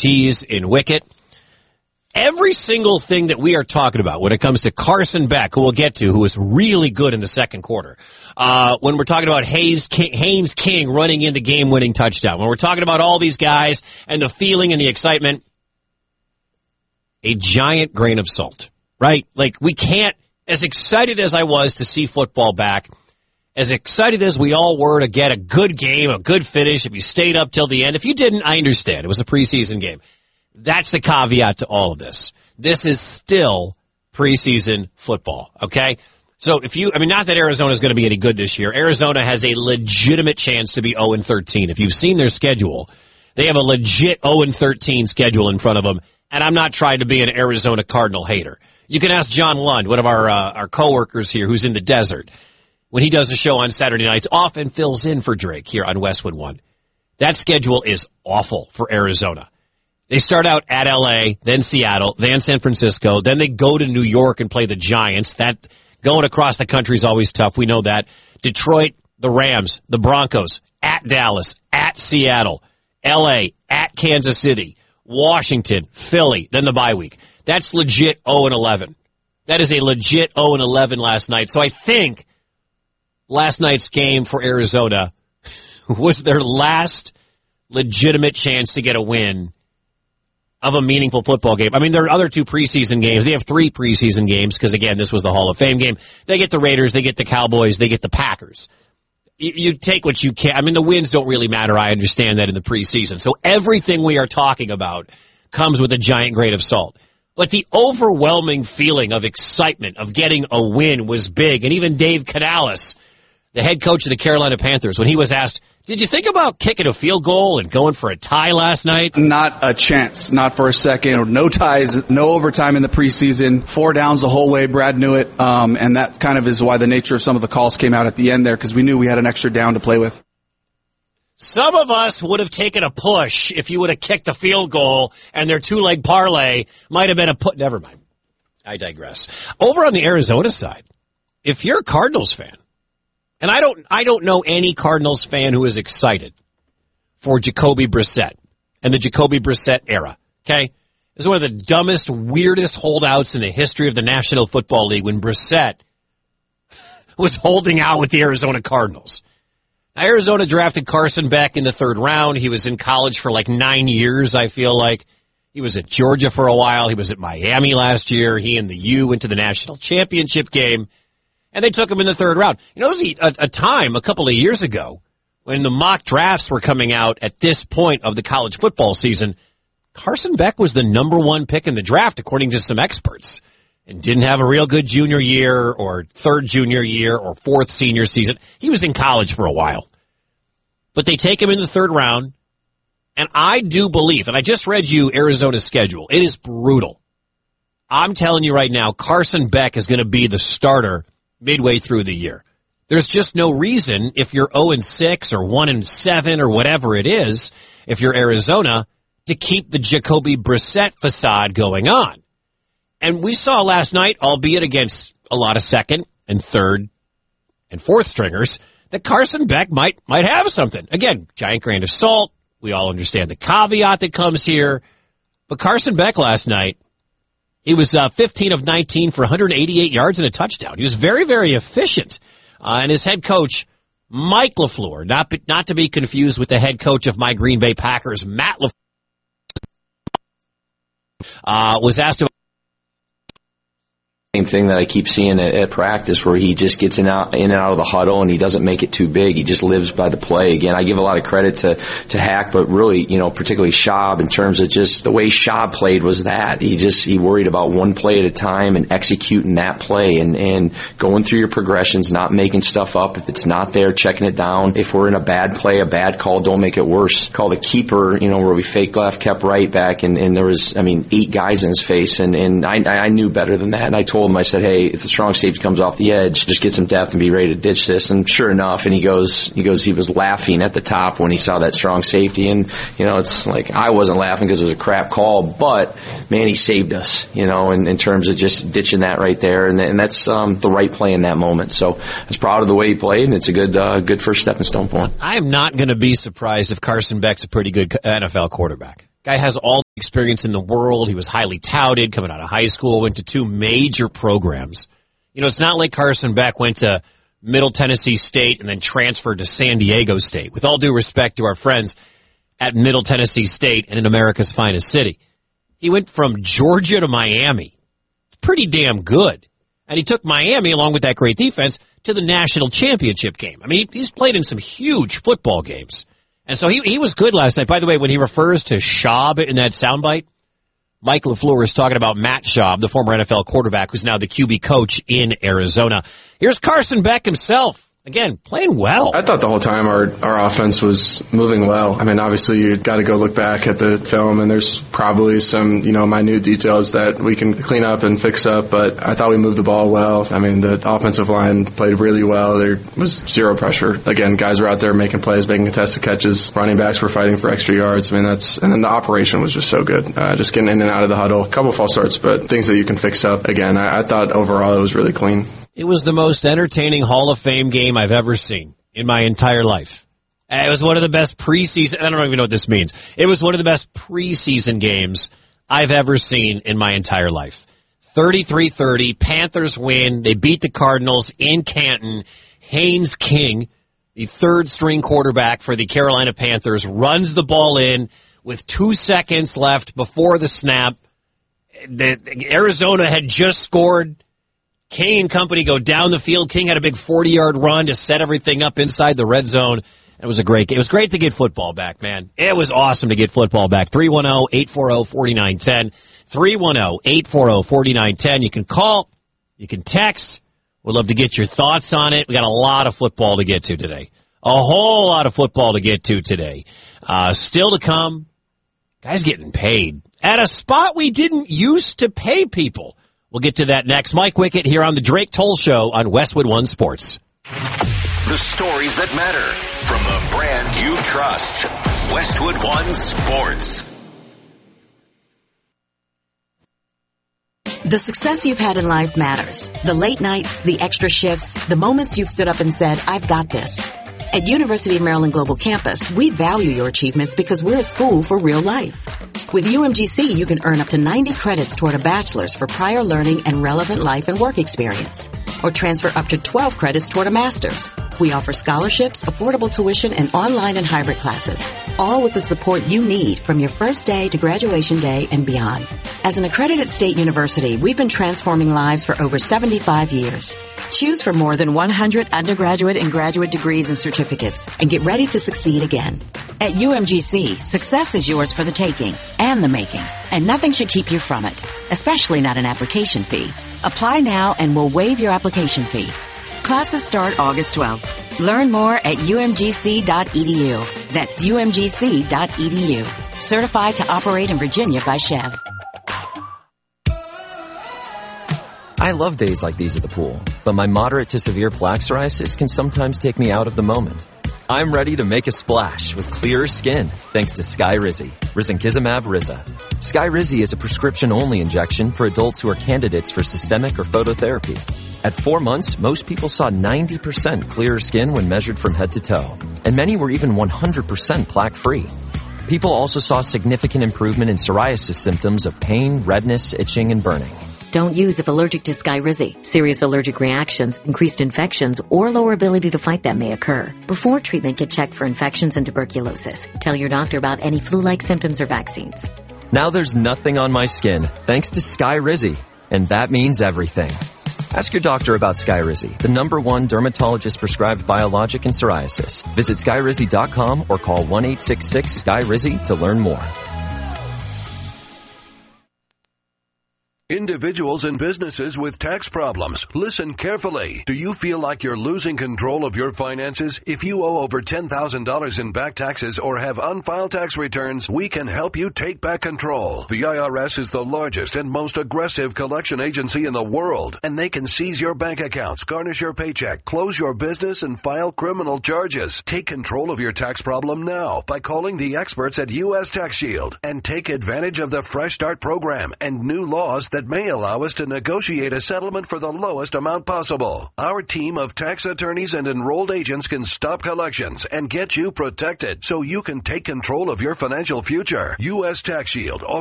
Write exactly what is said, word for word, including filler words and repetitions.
Ortiz in wicket. Every single thing that we are talking about when it comes to Carson Beck, who we'll get to, who was really good in the second quarter, uh, when we're talking about Hayes King, Haynes King running in the game-winning touchdown, when we're talking about all these guys and the feeling and the excitement, a giant grain of salt, right? Like, we can't, as excited as I was to see football back, as excited as we all were to get a good game, a good finish, if you stayed up till the end. If you didn't, I understand. It was a preseason game. That's the caveat to all of this. This is still preseason football, okay? So if you, I mean, not that Arizona is going to be any good this year. Arizona has a legitimate chance to be oh and thirteen. If you've seen their schedule, they have a legit oh and thirteen schedule in front of them, and I'm not trying to be an Arizona Cardinal hater. You can ask John Lund, one of our uh, our coworkers here who's in the desert, when he does a show on Saturday nights, often fills in for Drake here on Westwood One. That schedule is awful for Arizona. They start out at L A, then Seattle, then San Francisco, then they go to New York and play the Giants. That going across the country is always tough. We know that. Detroit, the Rams, the Broncos, at Dallas, at Seattle, L A, at Kansas City, Washington, Philly, then the bye week. That's legit oh and eleven. That is a legit oh and eleven last night. So I think last night's game for Arizona was their last legitimate chance to get a win of a meaningful football game. I mean, there are other two preseason games. They have three preseason games because, again, this was the Hall of Fame game. They get the Raiders, they get the Cowboys, they get the Packers. You, you take what you can. I mean, the wins don't really matter. I understand that in the preseason. So everything we are talking about comes with a giant grain of salt. But the overwhelming feeling of excitement of getting a win was big. And even Dave Canales, the head coach of the Carolina Panthers, when he was asked, did you think about kicking a field goal and going for a tie last night? Not a chance. Not for a second. No ties, no overtime in the preseason. Four downs the whole way. Brad knew it. Um, and that kind of is why the nature of some of the calls came out at the end there, because we knew we had an extra down to play with. Some of us would have taken a push if you would have kicked the field goal and their two-leg parlay might have been a put. Never mind. I digress. Over on the Arizona side, if you're a Cardinals fan, and I don't I don't know any Cardinals fan who is excited for Jacoby Brissett and the Jacoby Brissett era, okay? This is one of the dumbest, weirdest holdouts in the history of the National Football League when Brissett was holding out with the Arizona Cardinals. Now, Arizona drafted Carson Beck in the third round. He was in college for like nine years, I feel like. He was at Georgia for a while. He was at Miami last year. He and the U went to the national championship game. And they took him in the third round. You know, there was a, a time a couple of years ago when the mock drafts were coming out at this point of the college football season. Carson Beck was the number one pick in the draft, according to some experts, and didn't have a real good junior year or third junior year or fourth senior season. He was in college for a while. But they take him in the third round, and I do believe, and I just read you Arizona's schedule. It is brutal. I'm telling you right now, Carson Beck is going to be the starter midway through the year. There's just no reason, if you're oh and six or one and seven or whatever it is, if you're Arizona, to keep the Jacoby Brissett facade going on. And we saw last night, albeit against a lot of second and third and fourth stringers, that Carson Beck might might have something. Again, giant grain of salt. We all understand the caveat that comes here. But Carson Beck last night, he was uh, fifteen of nineteen for one hundred eighty-eight yards and a touchdown. He was very, very efficient. Uh, and his head coach, Mike LaFleur, not be, not to be confused with the head coach of my Green Bay Packers, Matt LaFleur, uh, was asked about same thing that I keep seeing at, at practice, where he just gets in, out, in and out of the huddle and he doesn't make it too big. He just lives by the play. Again, I give a lot of credit to, to Hack, but really, you know, particularly Schaub, in terms of just the way Schaub played was that. He just, he worried about one play at a time and executing that play and, and going through your progressions, not making stuff up. If it's not there, checking it down. If we're in a bad play, a bad call, don't make it worse. Call the keeper, you know, where we fake left, kept right back, and, and there was, I mean, eight guys in his face, and, and I, I knew better than that, and I told him, I said, hey, if the strong safety comes off the edge, just get some depth and be ready to ditch this. And sure enough, and he goes, he goes, he was laughing at the top when he saw that strong safety. And, you know, it's like, I wasn't laughing because it was a crap call, but man, he saved us, you know, in, in terms of just ditching that right there. And, and that's um, the right play in that moment. So I was proud of the way he played, and it's a good, uh, good first stepping stone for him. I am not going to be surprised if Carson Beck's a pretty good N F L quarterback. Guy has all the experience in the world. He was highly touted coming out of high school, went to two major programs. You know, it's not like Carson Beck went to Middle Tennessee State and then transferred to San Diego State. With all due respect to our friends at Middle Tennessee State and in America's finest city. He went from Georgia to Miami. Pretty damn good. And he took Miami, along with that great defense, to the national championship game. I mean, he's played in some huge football games. And so he he was good last night. By the way, when he refers to Schaub in that soundbite, Mike LaFleur is talking about Matt Schaub, the former N F L quarterback who's now the Q B coach in Arizona. Here's Carson Beck himself. Again, playing well. I thought the whole time our our offense was moving well. I mean, obviously you got to go look back at the film, and there's probably some, you know, minute details that we can clean up and fix up, but I thought we moved the ball well. I mean, the offensive line played really well. There was zero pressure. Again, guys were out there making plays, making contested catches. Running backs were fighting for extra yards. I mean, that's, and then the operation was just so good. Uh, just getting in and out of the huddle. A couple false starts, but things that you can fix up. Again, I, I thought overall it was really clean. It was the most entertaining Hall of Fame game I've ever seen in my entire life. It was one of the best preseason, I don't even know what this means. It was one of the best preseason games I've ever seen in my entire life. thirty-three thirty, Panthers win. They beat the Cardinals in Canton. Haynes King, the third string quarterback for the Carolina Panthers, runs the ball in with two seconds left before the snap. The, Arizona had just scored. King and company go down the field. King had a big forty-yard run to set everything up inside the red zone. It was a great game. It was great to get football back, man. It was awesome to get football back. three one zero, eight four zero, four nine one zero. three one zero, eight four zero, four nine one zero. You can call. You can text. We'd love to get your thoughts on it. We got a lot of football to get to today. A whole lot of football to get to today. Uh, still to come. Guys getting paid at a spot we didn't used to pay people. We'll get to that next. Mike Wickett here on the Drake Toll Show on Westwood One Sports. The stories that matter from the brand you trust. Westwood One Sports. The success you've had in life matters. The late nights, the extra shifts, the moments you've stood up and said, I've got this. At University of Maryland Global Campus, we value your achievements because we're a school for real life. With U M G C, you can earn up to ninety credits toward a bachelor's for prior learning and relevant life and work experience, or transfer up to twelve credits toward a master's. We offer scholarships, affordable tuition, and online and hybrid classes, all with the support you need from your first day to graduation day and beyond. As an accredited state university, we've been transforming lives for over seventy-five years. Choose from more than one hundred undergraduate and graduate degrees and certificates, and get ready to succeed again. At U M G C, success is yours for the taking and the making, and nothing should keep you from it, especially not an application fee. Apply now and we'll waive your application fee. Classes start August twelfth. Learn more at U M G C dot E D U. That's U M G C dot E D U. Certified to operate in Virginia by Chev. I love days like these at the pool, but my moderate to severe plaque psoriasis can sometimes take me out of the moment. I'm ready to make a splash with clearer skin thanks to Skyrizi, Risankizumab Riza. Skyrizi is a prescription-only injection for adults who are candidates for systemic or phototherapy. At four months, most people saw ninety percent clearer skin when measured from head to toe, and many were even one hundred percent plaque-free. People also saw significant improvement in psoriasis symptoms of pain, redness, itching, and burning. Don't use if allergic to Skyrizi. Serious allergic reactions, increased infections, or lower ability to fight them may occur. Before treatment, get checked for infections and tuberculosis. Tell your doctor about any flu-like symptoms or vaccines. Now there's nothing on my skin thanks to Skyrizi, and that means everything. Ask your doctor about Skyrizi, the number one dermatologist-prescribed biologic in psoriasis. Visit Skyrizi dot com or call one eight six six S K Y R I Z I to learn more. Individuals and businesses with tax problems, listen carefully. Do you feel like you're losing control of your finances? If you owe over ten thousand dollars in back taxes or have unfiled tax returns, we can help you take back control. The I R S is the largest and most aggressive collection agency in the world, and they can seize your bank accounts, garnish your paycheck, close your business, and file criminal charges. Take control of your tax problem now by calling the experts at U S Tax Shield and take advantage of the Fresh Start program and new laws that may allow us to negotiate a settlement for the lowest amount possible. Our team of tax attorneys and enrolled agents can stop collections and get you protected so you can take control of your financial future. U S Tax Shield